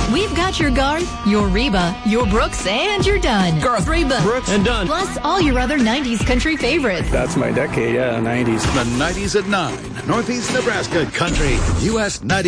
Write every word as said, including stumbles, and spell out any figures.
We've got your Garth, your Reba, your Brooks, and your Dunn. Garth, Reba, Brooks, and Dunn. Plus all your other nineties country favorites. That's my decade, yeah, nineties. The nineties at nine. Northeast Nebraska Country. U S ninety.